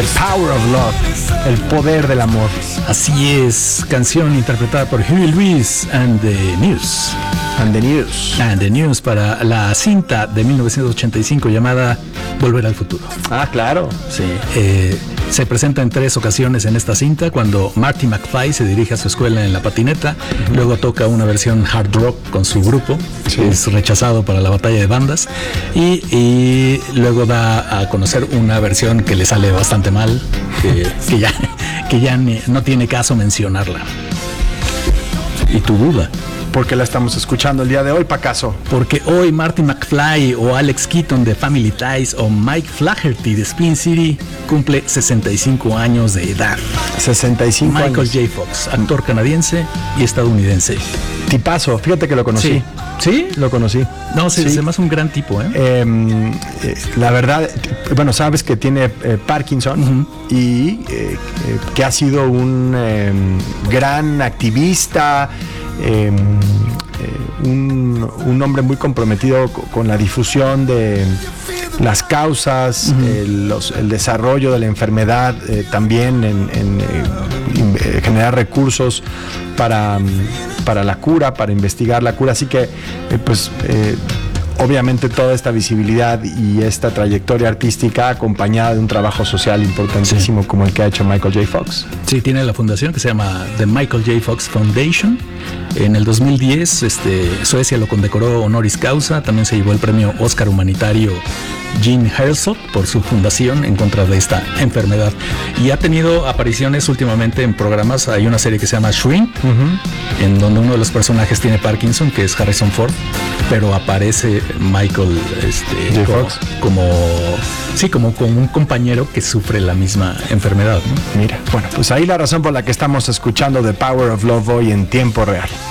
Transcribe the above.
Power of Love, el poder del amor. Así es, canción interpretada por Huey Lewis and the News. And the News para la cinta de 1985 llamada Volver al Futuro. Ah, claro. Sí. Se presenta en 3 ocasiones en esta cinta, cuando Marty McFly se dirige a su escuela en la patineta, luego toca una versión hard rock con su grupo, que es rechazado para la batalla de bandas, y luego da a conocer una versión que le sale bastante mal, que ya no tiene caso mencionarla. ¿Y tu duda? ¿Por qué la estamos escuchando el día de hoy, Pacaso? Porque hoy Marty McFly o Alex Keaton de Family Ties o Mike Flaherty de Spin City cumple 65 años de edad. 65 Michael años. J. Fox, actor canadiense y estadounidense. Tipazo, fíjate que lo conocí. ¿Sí? Lo conocí. No, se me hace un gran tipo, la verdad, bueno, sabes que tiene Parkinson y que ha sido un gran activista, un hombre muy comprometido con la difusión de las causas, el desarrollo de la enfermedad, también en generar recursos para la cura, para investigar la cura. Así que obviamente toda esta visibilidad y esta trayectoria artística acompañada de un trabajo social importantísimo como el que ha hecho Michael J. Fox. Sí, tiene la fundación que se llama The Michael J. Fox Foundation. En el 2010 Suecia lo condecoró honoris causa. También se llevó el premio Oscar humanitario Jean Herzog por su fundación en contra de esta enfermedad. Y ha tenido apariciones últimamente en programas. Hay una serie que se llama Shrink, en donde uno de los personajes tiene Parkinson, que es Harrison Ford, pero aparece Michael J. Fox como un compañero que sufre la misma enfermedad, ¿no? Mira, bueno, pues ahí la razón por la que estamos escuchando The Power of Love hoy en tiempo real.